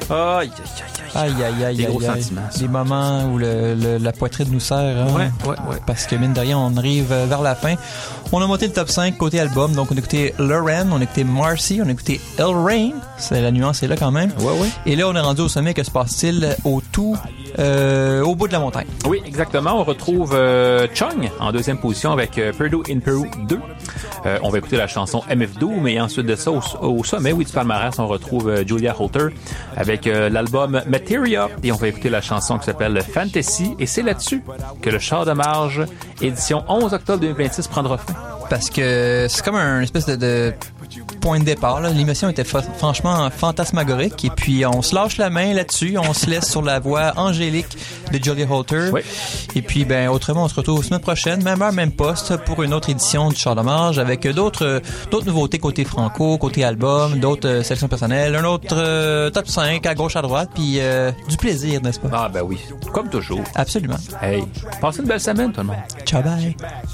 Aïe. Des gros sentiments. Des moments où la poitrine nous serre. Hein? Ouais. Parce que mine de rien, on arrive vers la fin. On a monté le top 5 côté album. Donc, on a écouté Lauren, on a écouté Marcy, on a écouté El Rain. C'est la nuance est là quand même. Ouais. Et là, on est rendu au sommet. Que se passe-t-il au bout de la montagne? Oui, exactement. On retrouve Chung en deuxième position avec Perdu in Peru 2. On va écouter la chanson MF Doom, mais ensuite de ça, au sommet, du palmarès, on retrouve Julia Holter avec l'album Materia, et on va écouter la chanson qui s'appelle Fantasy, et c'est là-dessus que le Char de Marge, édition 11 octobre 2026, prendra fin. Parce que c'est comme un espèce de point de départ. Là. L'émission était franchement fantasmagorique, et puis on se lâche la main là-dessus, on se laisse sur la voix angélique de Julia Holter. Oui. Et puis, autrement, on se retrouve la semaine prochaine, même heure, même poste, pour une autre édition du Char de Marge, avec d'autres nouveautés côté franco, côté album, d'autres sélections personnelles, un autre top 5 à gauche, à droite, puis du plaisir, n'est-ce pas? Ah ben oui, comme toujours. Absolument. Hey, passez une belle semaine tout le monde. Ciao, bye.